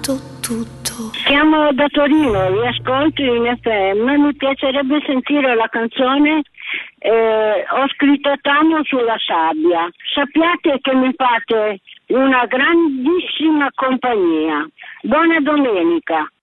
tutto. Chiamo da Torino, vi ascolto in FM, mi piacerebbe sentire la canzone Ho scritto Tamo sulla sabbia. Sappiate che mi fate una grandissima compagnia. Buona domenica.